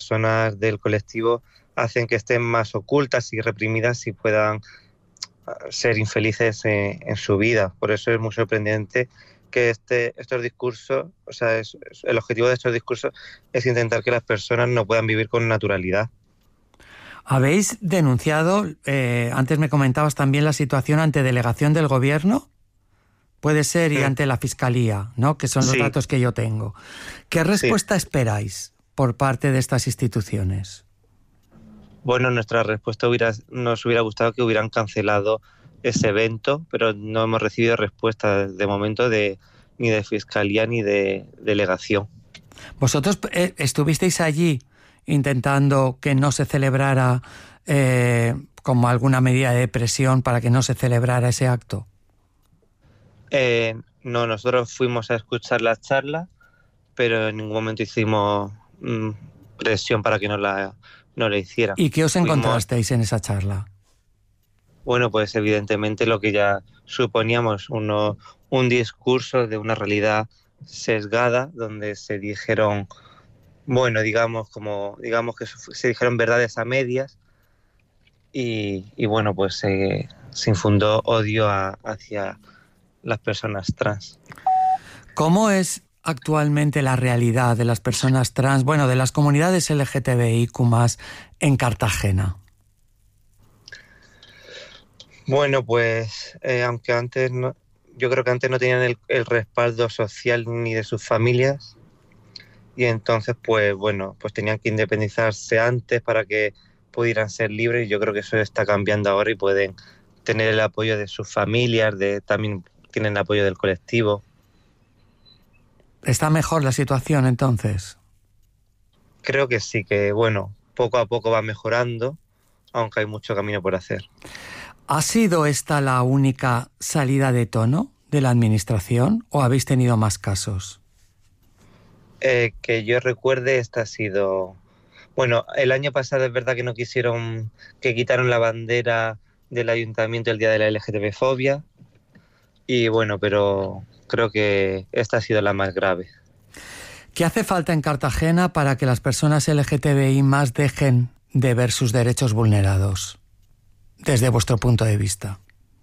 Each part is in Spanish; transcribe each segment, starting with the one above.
personas del colectivo hacen que estén más ocultas y reprimidas y puedan ser infelices en su vida. Por eso es muy sorprendente que estos discursos, o sea, el objetivo de estos discursos es intentar que las personas no puedan vivir con naturalidad. ¿Habéis denunciado, antes me comentabas también la situación ante delegación del gobierno? Puede ser, y ante la Fiscalía, ¿no? Que son los datos que yo tengo. ¿Qué respuesta esperáis por parte de estas instituciones? Bueno, nuestra respuesta nos hubiera gustado que hubieran cancelado ese evento, pero no hemos recibido respuesta de momento ni de Fiscalía ni de delegación. ¿Vosotros estuvisteis allí intentando que no se celebrara como alguna medida de presión para que no se celebrara ese acto? No, nosotros fuimos a escuchar la charla, pero en ningún momento hicimos presión para que no la hicieran. ¿Y qué os encontrasteis en esa charla? Bueno, pues evidentemente lo que ya suponíamos, un discurso de una realidad sesgada, donde se dijeron, bueno, digamos que se dijeron verdades a medias y bueno, pues se infundó odio hacia las personas trans. ¿Cómo es actualmente la realidad de las personas trans, de las comunidades LGTBIQ+ en Cartagena? Bueno, pues aunque antes yo creo que antes no tenían el respaldo social ni de sus familias, y entonces pues tenían que independizarse antes para que pudieran ser libres, y yo creo que eso está cambiando ahora y pueden tener el apoyo de sus familias, también tienen el apoyo del colectivo. ¿Está mejor la situación entonces? Creo que sí, que poco a poco va mejorando, aunque hay mucho camino por hacer. ¿Ha sido esta la única salida de tono de la administración o habéis tenido más casos? Que yo recuerde, esta ha sido... Bueno, el año pasado es verdad que no quisieron, que quitaron la bandera del ayuntamiento el día de la LGTB-fobia, y pero creo que esta ha sido la más grave. ¿Qué hace falta en Cartagena para que las personas LGTBI+ dejen de ver sus derechos vulnerados, desde vuestro punto de vista?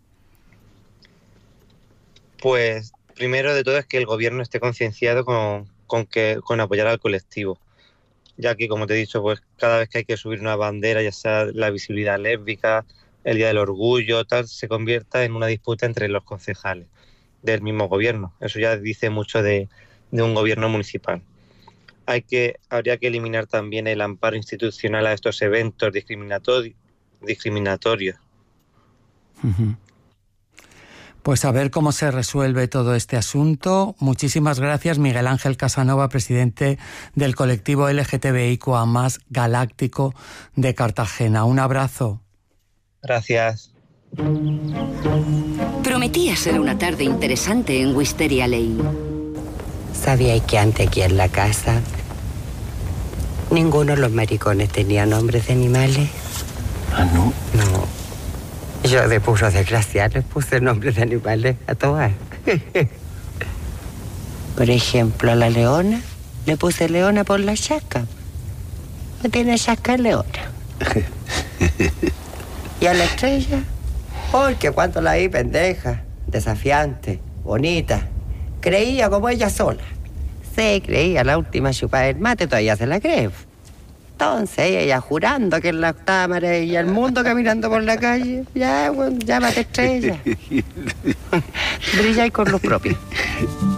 Pues primero de todo es que el gobierno esté concienciado con apoyar al colectivo, ya que, como te he dicho, pues cada vez que hay que subir una bandera, ya sea la visibilidad lésbica, el Día del Orgullo, tal, se convierta en una disputa entre los concejales del mismo gobierno. Eso ya dice mucho de un gobierno municipal. Habría que eliminar también el amparo institucional a estos eventos discriminatorios. Uh-huh. Pues a ver cómo se resuelve todo este asunto. Muchísimas gracias, Miguel Ángel Casanova, presidente del colectivo LGTBIQA+ Galáctico de Cartagena. Un abrazo. Gracias. Prometía ser una tarde interesante en Wisteria Lane. ¿Sabíais que antes aquí en la casa ninguno de los maricones tenía nombres de animales? ¿Ah, no? No. Yo de puro desgraciado les puse nombres de animales a todas. Por ejemplo, a la leona le puse leona por la chasca. No tiene chasca leona. Y a la estrella, porque cuando la vi pendeja, desafiante, bonita, creía como ella sola. Se creía la última chupada del mate, todavía se la cree. Entonces ella jurando que es la octava maravilla del mundo caminando por la calle. Ya, bueno, llámate estrella. Brilla con los propios.